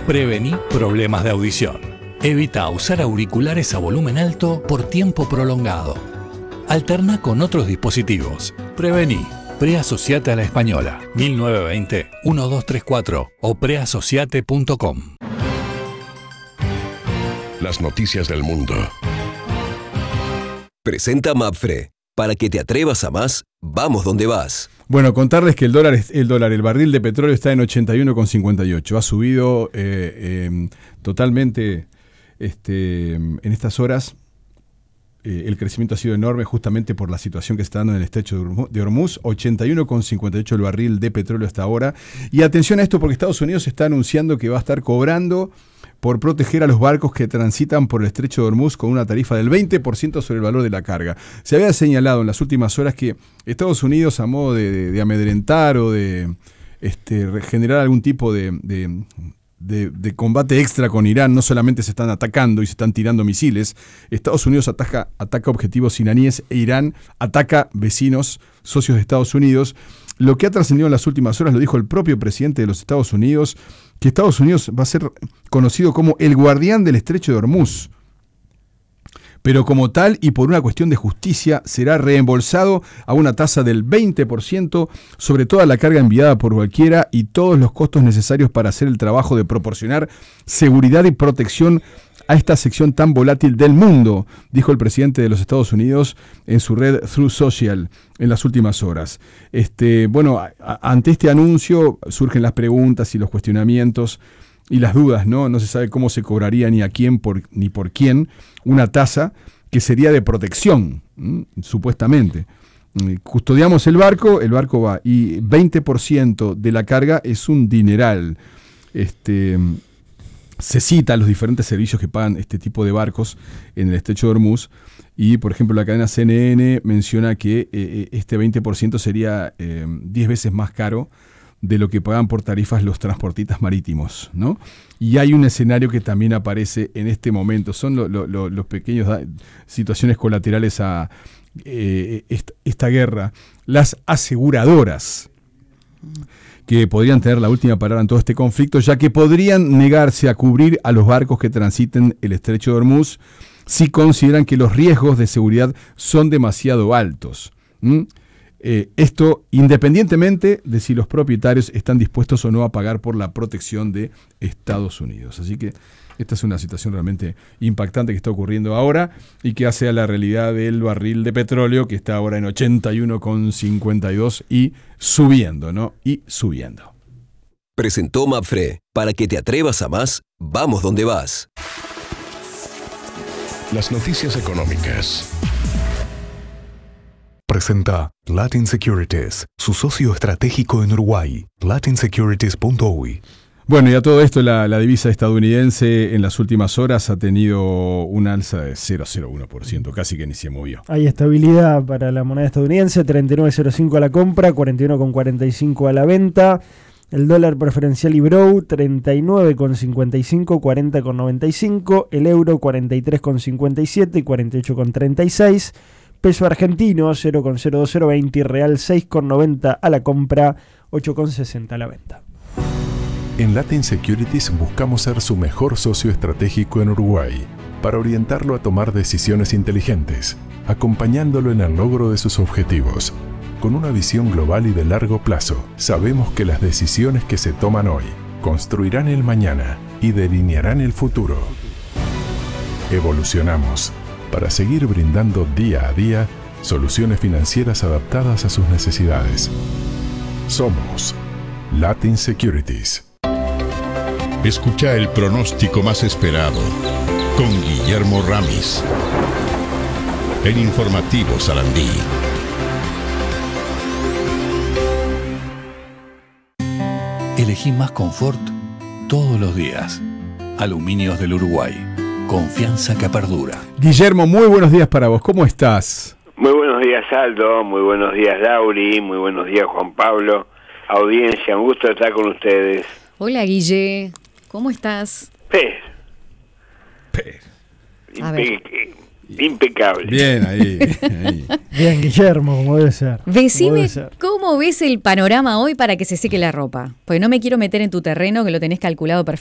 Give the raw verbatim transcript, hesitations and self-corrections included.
Prevení problemas de audición. Evita usar auriculares a volumen alto por tiempo prolongado. Alterna con otros dispositivos. Prevení. Preasociate a la Española. mil novecientos veinte, doce treinta y cuatro o preasociate punto com. Las noticias del mundo. Presenta Mapfre. Para que te atrevas a más, vamos donde vas. Bueno, contarles que el dólar, el dólar, el barril de petróleo está en ochenta y uno con cincuenta y ocho. Ha subido eh, eh, totalmente este, en estas horas. Eh, el crecimiento ha sido enorme justamente por la situación que está dando en el estrecho de Hormuz. ochenta y uno con cincuenta y ocho el barril de petróleo hasta ahora. Y atención a esto porque Estados Unidos está anunciando que va a estar cobrando por proteger a los barcos que transitan por el estrecho de Hormuz con una tarifa del veinte por ciento sobre el valor de la carga. Se había señalado en las últimas horas que Estados Unidos, a modo de, de, de amedrentar o de este, generar algún tipo de, de, de, de combate extra con Irán, no solamente se están atacando y se están tirando misiles, Estados Unidos ataca, ataca objetivos iraníes e Irán ataca vecinos, socios de Estados Unidos. Lo que ha trascendido en las últimas horas, lo dijo el propio presidente de los Estados Unidos, que Estados Unidos va a ser conocido como el guardián del estrecho de Hormuz. Pero como tal y por una cuestión de justicia, será reembolsado a una tasa del veinte por ciento sobre toda la carga enviada por cualquiera y todos los costos necesarios para hacer el trabajo de proporcionar seguridad y protección a esta sección tan volátil del mundo, dijo el presidente de los Estados Unidos en su red Truth Social en las últimas horas. Este, bueno, a, a, ante este anuncio surgen las preguntas y los cuestionamientos y las dudas, ¿no? No se sabe cómo se cobraría ni a quién por, ni por quién una tasa que sería de protección, ¿m? Supuestamente. Custodiamos el barco, el barco va, y veinte por ciento de la carga es un dineral. Este... Se cita los diferentes servicios que pagan este tipo de barcos en el estrecho de Hormuz y, por ejemplo, la cadena C N N menciona que eh, este veinte por ciento sería eh, diez veces más caro de lo que pagan por tarifas los transportistas marítimos, ¿no? Y hay un escenario que también aparece en este momento, son lo, lo, lo, los pequeños da- situaciones colaterales a eh, esta, esta guerra, las aseguradoras, que podrían tener la última palabra en todo este conflicto, ya que podrían negarse a cubrir a los barcos que transiten el estrecho de Hormuz si consideran que los riesgos de seguridad son demasiado altos. ¿Mm? Eh, esto independientemente de si los propietarios están dispuestos o no a pagar por la protección de Estados Unidos. Así que esta es una situación realmente impactante que está ocurriendo ahora y que hace a la realidad del barril de petróleo que está ahora en ochenta y uno con cincuenta y dos y subiendo, ¿no? Y subiendo. Presentó Mapfre. Para que te atrevas a más, vamos donde vas. Las noticias económicas. Presenta Latin Securities, su socio estratégico en Uruguay, latin securities punto u y. Bueno, y a todo esto la, la divisa estadounidense en las últimas horas ha tenido un alza de cero coma cero uno por ciento, casi que ni se movió. Hay estabilidad para la moneda estadounidense, treinta y nueve coma cero cinco a la compra, cuarenta y uno con cuarenta y cinco a la venta. El dólar preferencial Ibrow, treinta y nueve con cincuenta y cinco, cuarenta con noventa y cinco. El euro, cuarenta y tres con cincuenta y siete y cuarenta y ocho con treinta y seis. Peso argentino, cero coma cero dos cero veinte y real, seis con noventa a la compra, ocho con sesenta a la venta. En Latin Securities buscamos ser su mejor socio estratégico en Uruguay para orientarlo a tomar decisiones inteligentes, acompañándolo en el logro de sus objetivos. Con una visión global y de largo plazo, sabemos que las decisiones que se toman hoy construirán el mañana y delinearán el futuro. Evolucionamos para seguir brindando día a día soluciones financieras adaptadas a sus necesidades. Somos Latin Securities. Escucha el pronóstico más esperado con Guillermo Ramis. El informativo Sarandí. Elegí más confort todos los días. Aluminios del Uruguay. Confianza que perdura. Guillermo, muy buenos días para vos. ¿Cómo estás? Muy buenos días, Aldo. Muy buenos días, Lauri. Muy buenos días, Juan Pablo. Audiencia, un gusto estar con ustedes. Hola, Guille. ¿Cómo estás? Pez. Pez. Impe- impecable. Bien, ahí, ahí. Bien, Guillermo, como debe ser. Decime Como debe ser. cómo ves el panorama hoy para que se seque la ropa. Porque no me quiero meter en tu terreno, que lo tenés calculado perfectamente.